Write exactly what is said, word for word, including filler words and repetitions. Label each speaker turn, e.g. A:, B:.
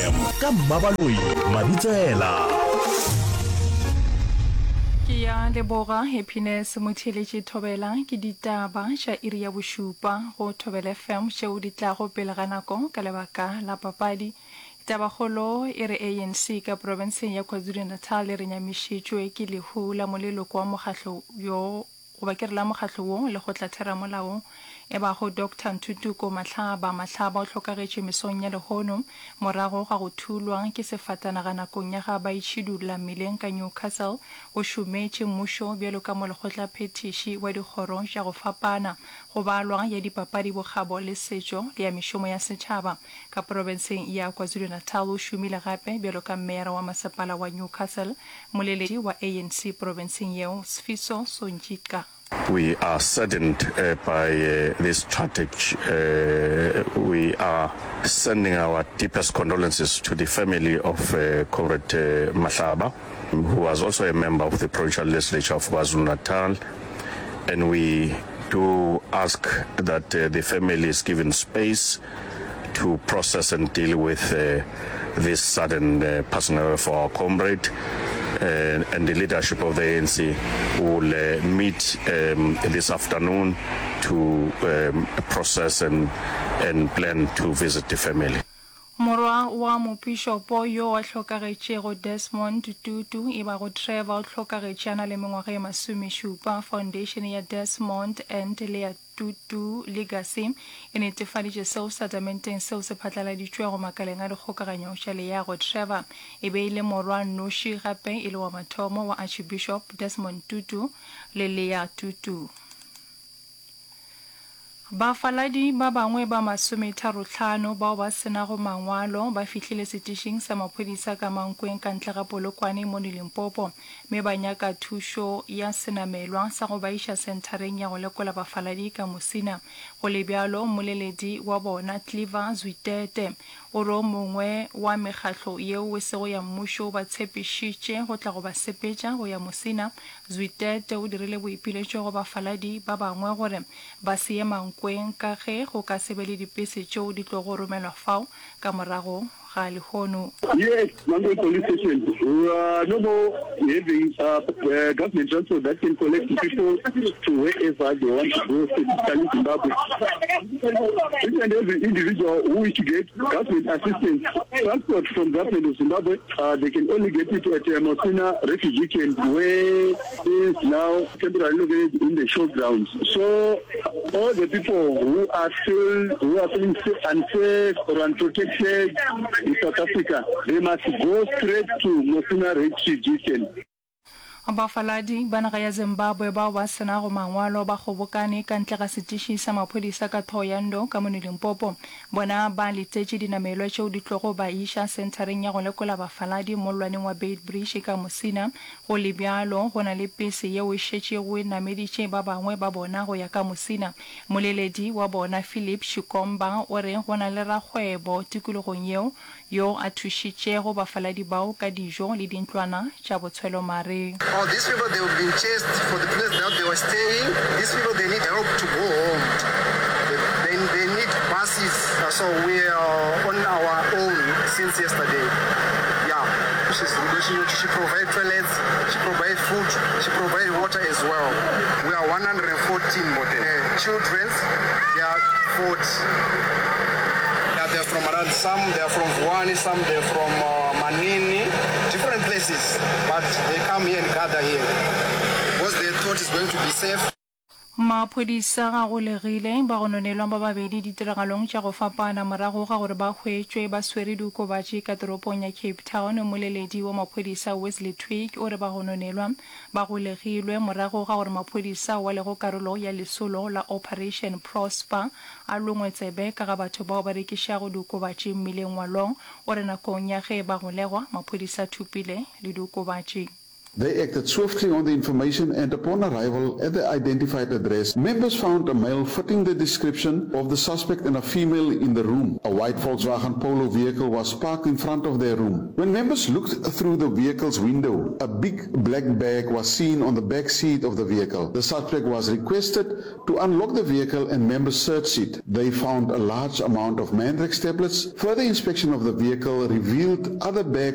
A: M ka Mmabaloi Mabitsela.
B: Kia leboga Happiness Motheletši Thobela ke ditaba tša iri ya bošupa go Thobela F M tšeo di tla go pele ga nako ka lebaka la papadi. Tabakgolo e re A N C ka provinseng ya KwaZulu-Natal e re nyamišitšwe ke lehu la moleloko wa mokgatlo yo go ba ke re la mokgatlo wo le go tla theramolao e ba go Doctor Ntutuko Mahlaba Mahlaba o hlokagetše mesong ya lehono morago ga go thulwa ke sefatanaga nakong ya ga ba itšhidulla mmileng ka Newcastle o šometše mmušo bjalo ka molekgotla phetiši wa dikgoro tša go fapana go balwa ya dipapadi bokgabo le setšo le ya mešomo ya setšhaba ka provinseng ya KwaZulu-Natal o šomile gape bjalo ka mmera wa masepala wa Newcastle moleledi wa A N C provinseng yeo Sfiso Sonjitka.
C: We are saddened uh, by uh, this tragedy. Uh, we are sending our deepest condolences to the family of uh, Comrade uh, Mahlaba, who was also a member of the provincial legislature of KwaZulu-Natal, and we do ask that uh, the family is given space to process and deal with uh, this sudden uh, passing away for our comrade. Uh, and the leadership of the A N C will uh, meet um, this afternoon to um, process and, and plan to visit the family.
B: Morwa wa mopishopo yo wa hlokagetšego Desmond Tutu e ba go Trevor o hlokagetšana le mengwaga ye masomešupa foundation ya Desmond and le ya Tutu Legacy e netefaditše seo satamenteng seo se phatlaladitšwe go makaleng a dikgokaganyo tša le ya go Trevor e be ile morwa noši gape e le wa mathomo wa Archbishop Desmond Tutu le le ya Tutu. Bafaladi ba bangwe ba masometharo-hlano bao ba senago mangwalo ba fihlile setišing sa maphodisa ka Mankweng ka ntle ga Polokwane mo Limpopo mme ba nyaka thušo ya senamelwa sa go ba iša sentareng ya go lekola bafaladi ka Musina go le bjalo moleledi wa bona Cleaver Zwitete o ro mongwe wa mekgatlo yeo e sego ya mmušo ba tshepišitše go tla go ba sepetša go ya Musina. Zwitete o dirile boipiletšo go bafaladi ba bangwe gore ba se ye Mankweng ka ge go ka se be le dipese tšeo di tlo go romelwa fao ka morago ga lehono.
D: Yes, Mankweng police station. We are no more having uh, uh, government transport that can collect people to wherever they want to go, specifically Zimbabwe. Each and every individual who wish to get government assistance, transport from government of Zimbabwe, uh, they can only get it at uh, Mosina refugee camp, where is now temporarily located in the showgrounds. So all the people who are still who are feeling unsafe or unprotected in South Africa, they must go straight to Mosina refugee camp.
B: Bafaladi ba naga ya Zimbabwe bao ba senago mangwalo ba kgobokane ka ntle ga setiši sa maphodisa ka Thohoyandou ka mo Limpopo bona ba letetše dinamelwa tšeo di tlogo ba iša sentareng ya go lekola bafaladi mo lwaneng wa Beitbridge ka Musina go le bjalo go na le pese yeo e šetšego e nameditše ba bangwe ba bona go ya ka Musina. Moleledi wa bona Philip Shikomba o re go na le rakgwebo tikologong yeo yo a thušitšego bafaladi bao ka dijo le dintlwana tša botshwelo mare.
E: Oh, these people, they have been chased for the place that they were staying. These people, they need help to go home. They, they, they need buses. So we are on our own since yesterday. Yeah, she's, she, she provides toilets, she provides food, she provides water as well. We are one hundred fourteen more than uh, children. They are forty. Yeah, they're from around, some they're from Vuani, some they're from uh, Manini, different places, but they come here and gather here because they thought it's going to be safe.
B: Maphodisa ga go legile ba go nonelwa ba babedi ditiragalong tša go fapana morago ga gore ba hwetšwe ba swere diokobatši ka toropong ya Cape Town. Moleledi wa maphodisa Wesley Twig o re ba go nonelwa ba go legilwe morago ga gore maphodisa wa lego karolo ya lesolo la Operation Prosper a longwe tsebe ka ga batho bao ba rekišago diokobatši mmileng wa Long o re nakong ya ge ba go legwa maphodisa thupile le diokobatši.
F: They acted swiftly on the information and upon arrival at the identified address, members found a male fitting the description of the suspect and a female in the room. A white Volkswagen Polo vehicle was parked in front of their room. When members looked through the vehicle's window, a big black bag was seen on the back seat of the vehicle. The suspect was requested to unlock the vehicle and members searched it. They found a large amount of Mandrax tablets. Further inspection of the vehicle revealed other bags